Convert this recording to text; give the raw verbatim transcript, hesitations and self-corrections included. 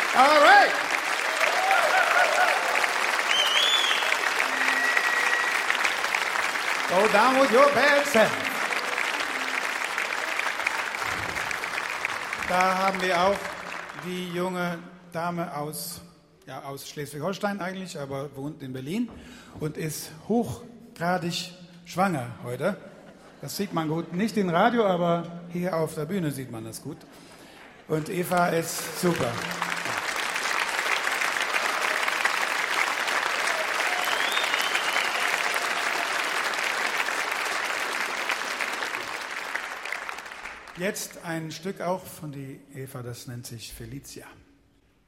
All right. Go down with your bad self. Da haben wir auch die junge Dame aus, ja, aus Schleswig-Holstein eigentlich, aber wohnt in Berlin und ist hochgradig schwanger heute. Das sieht man gut, nicht im Radio, aber hier auf der Bühne sieht man das gut. Und Eva ist super. Jetzt ein Stück auch von die Eva, das nennt sich Felicia.